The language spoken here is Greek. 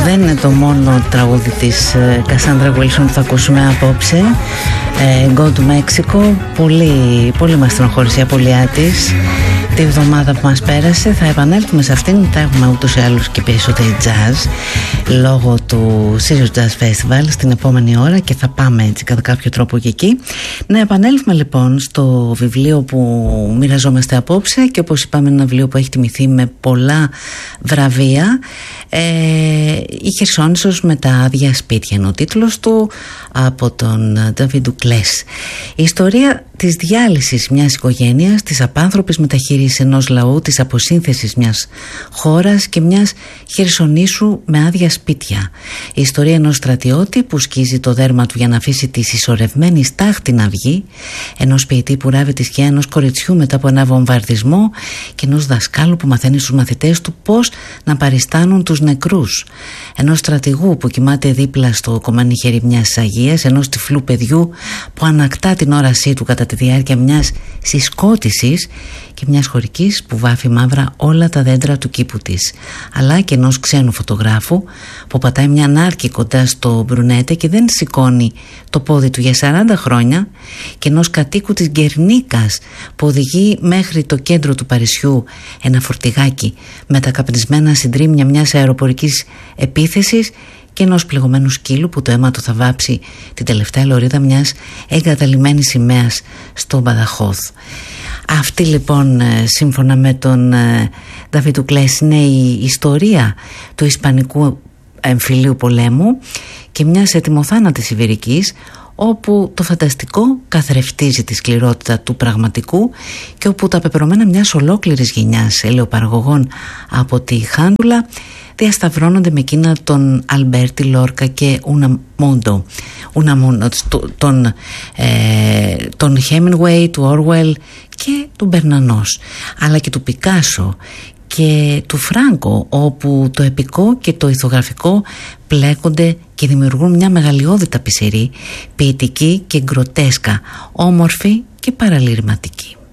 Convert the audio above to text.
δεν είναι το μόνο τραγούδι της Κασάνδρα Βίλσον που θα ακούσουμε απόψε. Go to Mexico. Πολύ μας στενοχώρησε η απώλειά της τη εβδομάδα που μας πέρασε. Θα επανέλθουμε σε αυτήν. Θα έχουμε ούτως ή άλλως και περισσότερη jazz λόγω του Sirius Jazz Festival στην επόμενη ώρα και θα πάμε έτσι κατά κάποιο τρόπο και εκεί. Να επανέλθουμε λοιπόν στο βιβλίο που μοιραζόμαστε απόψε και όπως είπαμε ένα βιβλίο που έχει τιμηθεί με πολλά βραβεία, η Χερσόνησος με τα άδεια σπίτια είναι ο τίτλος του, από τον David Duclos. Η ιστορία της διάλυσης μιας οικογένειας, της απάνθρωπης μεταχείρισης ενός λαού, της αποσύνθεσης μιας χώρας και μιας Χερσονήσου με άδεια σπίτια. Η ιστορία ενός στρατιώτη που σκίζει το δέρμα του για να αφήσει τη συσσωρευμένη στάχτη να βγει, ενός ποιητή που ράβει τη σκιά ενός κοριτσιού μετά από ένα βομβαρδισμό και ενός δασκάλου που μαθαίνει στους μαθητές του πώς να παριστάνουν τους νεκρούς, ενός στρατηγού που κοιμάται δίπλα στο κομμάνι χέρι μιας αγίας, ενός τυφλού παιδιού που ανακτά την όρασή του κατά τη διάρκεια μιας συσκότησης και μιας χωρικής που βάφει μαύρα όλα τα δέντρα του κήπου της, αλλά και ενός ξένου φωτογράφου που πατάει μια νάρκη κοντά στο Μπρουνέτε και δεν σηκώνει το πόδι του για 40 χρόνια και ενός κατοίκου της Γκερνίκας που οδηγεί μέχρι το κέντρο του Παρισιού ένα φορτηγάκι με τα καπνισμένα συντρίμμια μιας αεροπορικής επίθεσης και ενός πληγωμένου σκύλου που το αίμα του θα βάψει την τελευταία λωρίδα μιας εγκαταλειμμένης σημαίας στο Μπαδαχώθ. Αυτή λοιπόν, σύμφωνα με τον David Duclos, είναι η ιστορία του Ισπανικού εμφυλίου πολέμου και μιας ετοιμοθάνατης Ιβηρικής, όπου το φανταστικό καθρεφτίζει τη σκληρότητα του πραγματικού και όπου τα πεπρωμένα μιας ολόκληρης γενιάς ελαιοπαραγωγών από τη Χάντουλα διασταυρώνονται με εκείνα τον Αλμπέρτι Λόρκα και Ουναμούντο, τον Χέμινγκουέι, του Όρουελ και του Μπερνανός, αλλά και του Πικάσο και του Φράγκο, όπου το επικό και το ηθογραφικό πλέκονται και δημιουργούν μια μεγαλειώδη ταπεισερή, ποιητική και γκροτέσκα, όμορφη και παραλυρηματική.